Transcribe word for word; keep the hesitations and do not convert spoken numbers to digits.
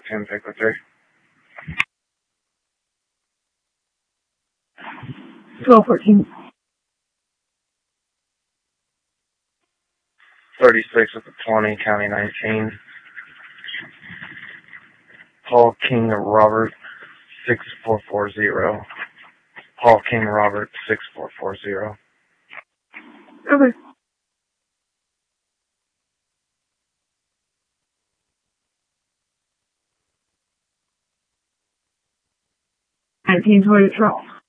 ten, pick with three. twelve fourteen. thirty-six with the twenty, county nineteen. Paul King Robert, six four four zero. Paul King Robert, six four four zero. Okay. nineteen twenty twelve.